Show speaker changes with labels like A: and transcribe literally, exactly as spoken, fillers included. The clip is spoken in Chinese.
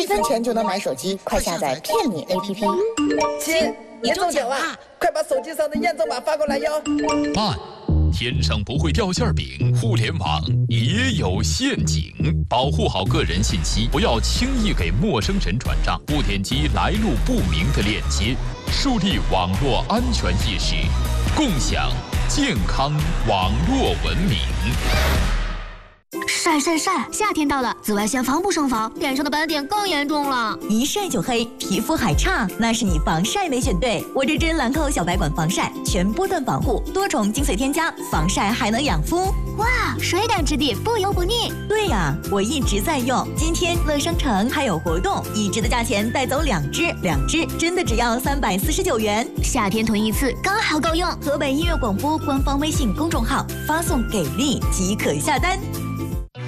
A: 一分钱就能买手机，快下载骗你 A P P。
B: 亲，你中奖了，快把手机上的验证码发过来哟。
C: 慢。天上不会掉馅饼，互联网也有陷阱，保护好个人信息，不要轻易给陌生人转账，不点击来路不明的链接，树立网络安全意识，共享健康网络文明。
D: 晒晒晒！夏天到了，紫外线防不胜防，脸上的斑点更严重了。
E: 一晒就黑，皮肤还差，那是你防晒没选对。我这支兰蔻小白管防晒，全波段保护，多重精粹添加，防晒还能养肤。
D: 哇，水感质地，不油不腻。
E: 对呀，我一直在用。今天乐商城还有活动，一支的价钱带走两支，两支真的只要三百四十九元。
D: 夏天囤一次刚好够用。
E: 河北音乐广播官方微信公众号发送给力即可下单。